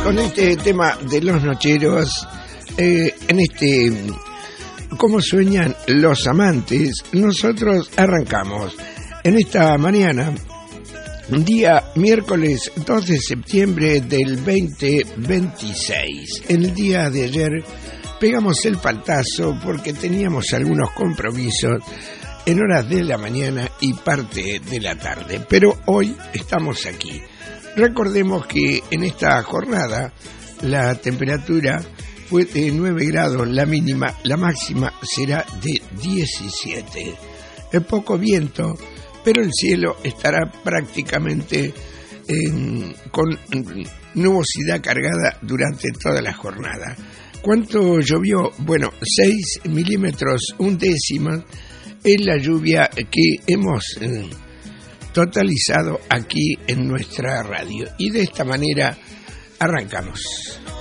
con este tema de los nocheros, en este ¿Cómo sueñan los amantes? Nosotros arrancamos en esta mañana, día miércoles 2 de septiembre del 2026. En el día de ayer pegamos el paltazo porque teníamos algunos compromisos en horas de la mañana y parte de la tarde, pero hoy estamos aquí. Recordemos que en esta jornada la temperatura fue de 9 grados, la mínima, la máxima será de 17. Es poco viento, pero el cielo estará prácticamente con nubosidad cargada durante toda la jornada. ¿Cuánto llovió? Bueno, 6 milímetros, un décimo, es la lluvia que hemos totalizado aquí en nuestra radio. Y de esta manera arrancamos.